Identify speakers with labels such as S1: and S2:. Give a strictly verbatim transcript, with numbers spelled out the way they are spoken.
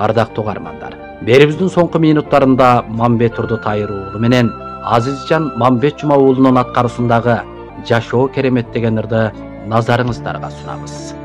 S1: Ардактуу угармандар, берибиздин соңку минуттарында Мамбет Турдутайыр уулу менен Азизжан Мамбет Жумабулунун аткаруусундагы Жашоо керемет деген ырды назарыңыздарга сунабыз.